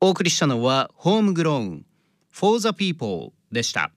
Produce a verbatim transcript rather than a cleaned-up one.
お送りしたのはホームグローン For the People でした。